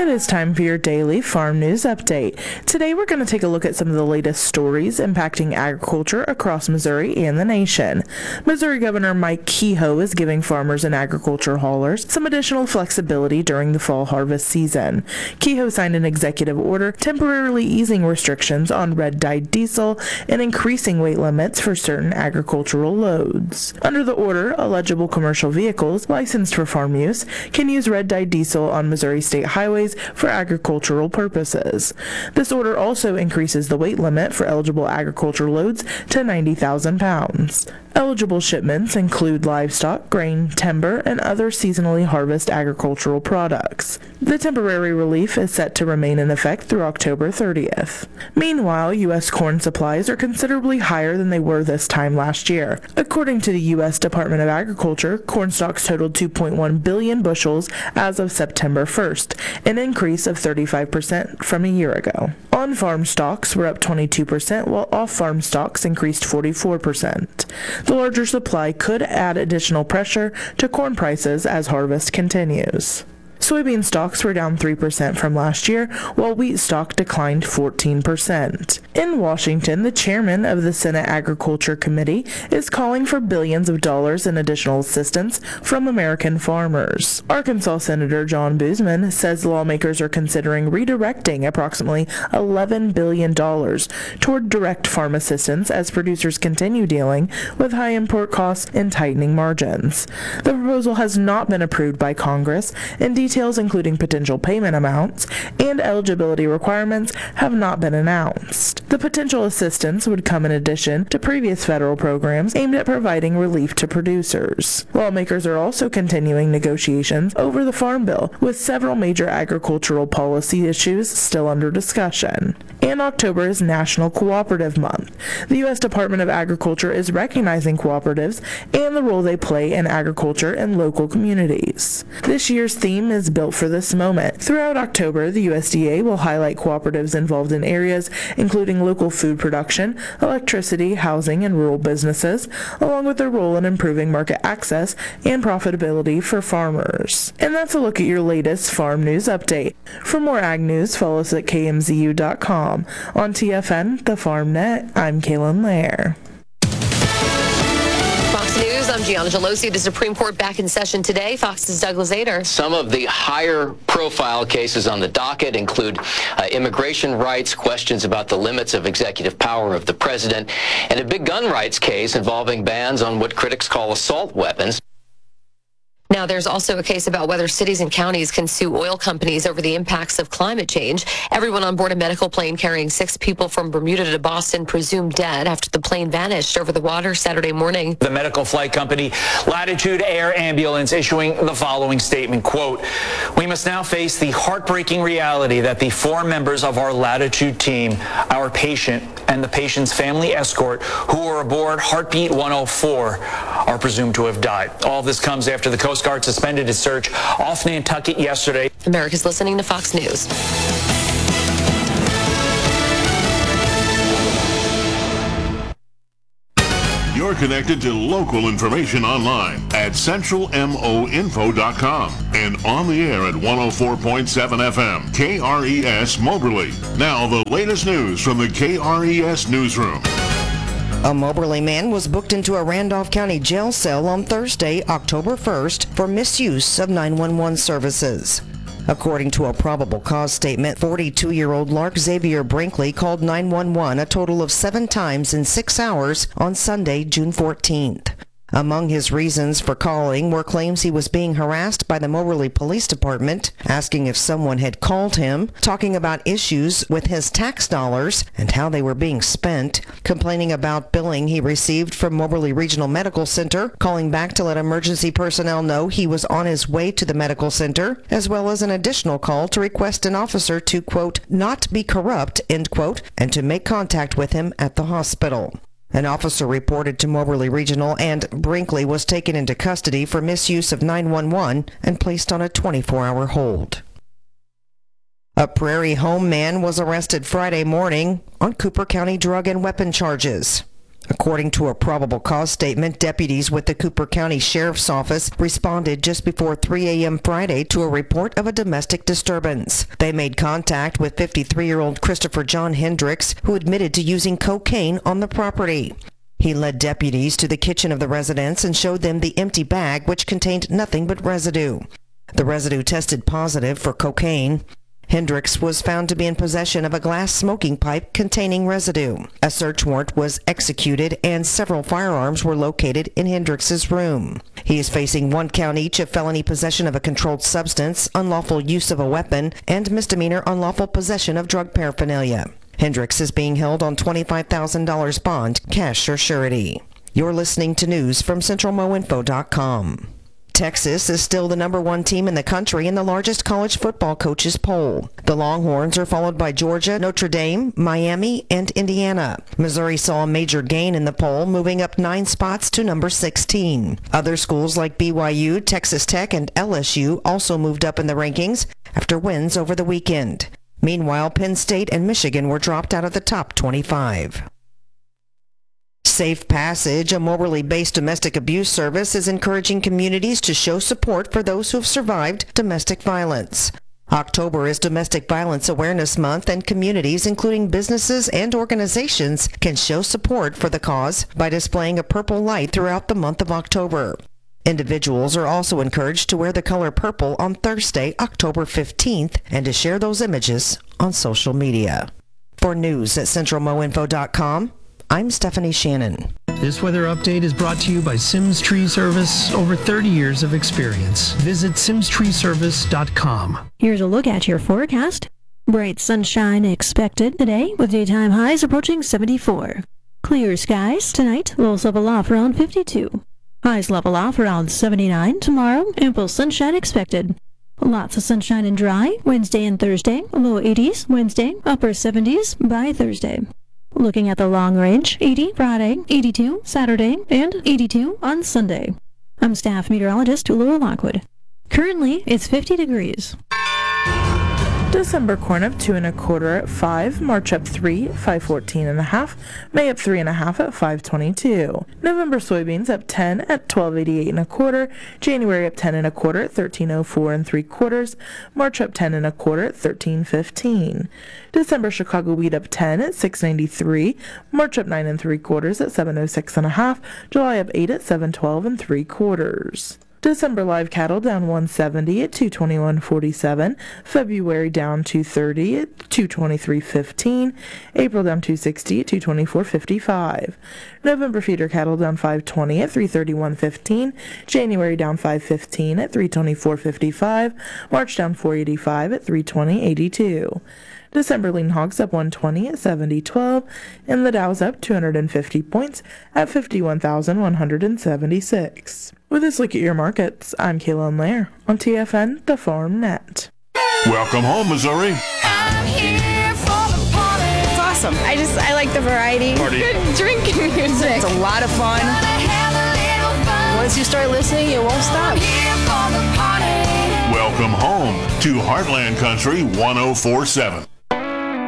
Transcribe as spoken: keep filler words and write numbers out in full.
is time for your daily farm news update. Today we're going to take a look at some of the latest stories impacting agriculture across Missouri and the nation. Missouri Governor Mike Kehoe is giving farmers and agriculture haulers some additional flexibility during the fall harvest season. Kehoe signed an executive order temporarily easing restrictions on red-dyed diesel and increasing weight limits for certain agricultural loads. Under the order, eligible commercial vehicles licensed for farm use can use red-dyed diesel on Missouri state highways for agricultural purposes. This order also increases the weight limit for eligible agriculture loads to ninety thousand pounds. Eligible shipments include livestock, grain, timber, and other seasonally harvested agricultural products. The temporary relief is set to remain in effect through October thirtieth. Meanwhile, U S corn supplies are considerably higher than they were this time last year. According to the U S Department of Agriculture, corn stocks totaled two point one billion bushels as of September first, an increase of thirty-five percent from a year ago. On-farm stocks were up twenty-two percent, while off-farm stocks increased forty-four percent. The larger supply could add additional pressure to corn prices as harvest continues. Soybean stocks were down three percent from last year, while wheat stock declined fourteen percent. In Washington, the chairman of the Senate Agriculture Committee is calling for billions of dollars in additional assistance from American farmers. Arkansas Senator John Boozman says lawmakers are considering redirecting approximately eleven billion dollars toward direct farm assistance as producers continue dealing with high import costs and tightening margins. The proposal has not been approved by Congress, and details including potential payment amounts and eligibility requirements have not been announced. The potential assistance would come in addition to previous federal programs aimed at providing relief to producers. Lawmakers are also continuing negotiations over the Farm Bill, with several major agricultural policy issues still under discussion. And October is National Cooperative Month. The U S Department of Agriculture is recognizing cooperatives and the role they play in agriculture and local communities. This year's theme is Built for This Moment. Throughout October, the U S D A will highlight cooperatives involved in areas including local food production, electricity, housing, and rural businesses, along with their role in improving market access and profitability for farmers. And that's a look at your latest farm news update. For more ag news, follow us at K M Z U dot com. On T F N, the Farm Net, I'm Kaylin Lair. News, I'm Gianna Gelosi. The Supreme Court back in session today. Fox's Douglas Ader. Some of the higher profile cases on the docket include uh, immigration rights, questions about the limits of executive power of the president, and a big gun rights case involving bans on what critics call assault weapons. Now, there's also a case about whether cities and counties can sue oil companies over the impacts of climate change. Everyone on board a medical plane carrying six people from Bermuda to Boston presumed dead after the plane vanished over the water Saturday morning. The medical flight company Latitude Air Ambulance issuing the following statement, quote, "We must now face the heartbreaking reality that the four members of our Latitude team, our patient, and the patient's family escort who were aboard Heartbeat one oh four are presumed to have died." All of this comes after the Coast Guard suspended its search off Nantucket yesterday. America's listening to Fox News. You're connected to local information online at central mo info dot com and on the air at one oh four point seven F M, K R E S Moberly. Now the latest news from the K R E S newsroom. A Moberly man was booked into a Randolph County jail cell on Thursday, October first, for misuse of nine one one services. According to a probable cause statement, forty-two-year-old Lark Xavier Brinkley called nine one one a total of seven times in six hours on Sunday, June fourteenth. Among his reasons for calling were claims he was being harassed by the Moberly Police Department, asking if someone had called him, talking about issues with his tax dollars and how they were being spent, complaining about billing he received from Moberly Regional Medical Center, calling back to let emergency personnel know he was on his way to the medical center, as well as an additional call to request an officer to, quote, not be corrupt, end quote, and to make contact with him at the hospital. An officer reported to Moberly Regional, and Brinkley was taken into custody for misuse of nine one one and placed on a twenty-four hour hold. A Prairie Home man was arrested Friday morning on Cooper County drug and weapon charges. According to a probable cause statement, deputies with the Cooper County Sheriff's Office responded just before three a.m. Friday to a report of a domestic disturbance. They made contact with fifty-three-year-old Christopher John Hendricks, who admitted to using cocaine on the property. He led deputies to the kitchen of the residence and showed them the empty bag, which contained nothing but residue. The residue tested positive for cocaine. Hendricks was found to be in possession of a glass smoking pipe containing residue. A search warrant was executed and several firearms were located in Hendricks's room. He is facing one count each of felony possession of a controlled substance, unlawful use of a weapon, and misdemeanor unlawful possession of drug paraphernalia. Hendricks is being held on twenty-five thousand dollars bond, cash or surety. You're listening to news from Central Mo Info dot com. Texas is still the number one team in the country in the largest college football coaches poll. The Longhorns are followed by Georgia, Notre Dame, Miami, and Indiana. Missouri saw a major gain in the poll, moving up nine spots to number sixteen. Other schools like B Y U, Texas Tech, and L S U also moved up in the rankings after wins over the weekend. Meanwhile, Penn State and Michigan were dropped out of the top twenty-five. Safe Passage, a Moberly-based domestic abuse service, is encouraging communities to show support for those who have survived domestic violence. October is Domestic Violence Awareness Month, and communities, including businesses and organizations, can show support for the cause by displaying a purple light throughout the month of October. Individuals are also encouraged to wear the color purple on Thursday, October fifteenth, and to share those images on social media. For news at Central Mo Info dot com, I'm Stephanie Shannon. This weather update is brought to you by Sims Tree Service, over thirty years of experience. Visit sims tree service dot com. Here's a look at your forecast. Bright sunshine expected today with daytime highs approaching seventy-four. Clear skies tonight, lows level off around fifty-two. Highs level off around seventy-nine tomorrow, ample sunshine expected. Lots of sunshine and dry Wednesday and Thursday, low eighties Wednesday, upper seventies by Thursday. Looking at the long range, eighty Friday, eighty-two Saturday, and eighty-two on Sunday. I'm staff meteorologist Laura Lockwood. Currently, it's fifty degrees. December corn up two and a quarter at five, March up three, five fourteen and a half, May up three and a half at five twenty-two. November soybeans up ten at twelve eighty-eight and a quarter, January up ten and a quarter at thirteen oh four and three quarters, March up ten and a quarter at thirteen fifteen. December Chicago wheat up ten at six ninety-three, March up nine and three quarters at seven oh six and a half, July up eight at seven twelve and three quarters. December live cattle down one seventy at two twenty-one forty-seven, February down two thirty at two twenty-three fifteen, April down two sixty at two twenty-four fifty-five. November feeder cattle down five twenty at three thirty-one fifteen, January down five fifteen at three twenty-four fifty-five, March down four eighty-five at three twenty eighty-two. December lean hogs up one twenty at seventy twelve, and the Dow's up two hundred fifty points at fifty-one thousand one hundred seventy-six. With this look at your markets, I'm Kaylin Lair on T F N, the Farm Net. Welcome home, Missouri. I'm here for the party. It's awesome. I just, I like the variety. Party. Good drinking music. It's a lot of fun. fun. Once you start listening, you won't stop. I'm here for the party. Welcome home to Heartland Country one oh four point seven.